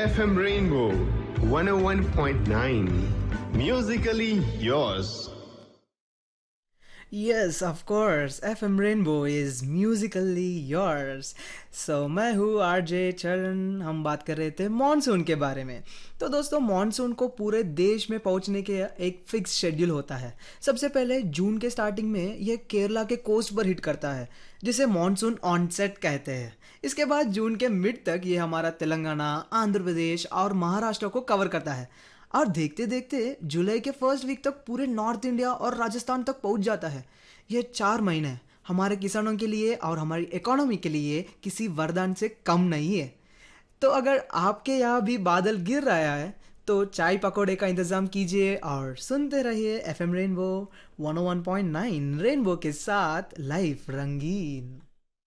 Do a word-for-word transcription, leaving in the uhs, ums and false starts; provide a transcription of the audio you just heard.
F M Rainbow one oh one point nine. Musically yours. Yes, of course. F M Rainbow is musically yours. So मैं हूँ RJ चरण. हम बात कर रहे थे मॉनसून के बारे में. तो दोस्तों मॉनसून को पूरे देश में पहुंचने के एक फिक्स शेड्यूल होता है. सबसे पहले जून के स्टार्टिंग में यह केरला के कोस्ट पर हिट करता है जिसे मॉनसून ऑनसेट कहते हैं. इसके बाद जून के मिड तक ये हमारा तेलंगाना, आंध्र प्रदेश और महाराष्ट्र को कवर करता है. और देखते देखते जुलाई के फर्स्ट वीक तक पूरे नॉर्थ इंडिया और राजस्थान तक पहुंच जाता है. ये चार महीने हमारे किसानों के लिए और हमारी इकोनॉमी के लिए किसी वरदान से कम नहीं है. तो अगर आपके यहाँ भी बादल गिर रहा है तो चाय पकौड़े का इंतज़ाम कीजिए और सुनते रहिए एफ एम रेनबो वन ओ वन पॉइंट नाइन. रेनबो के साथ लाइफ रंगीन.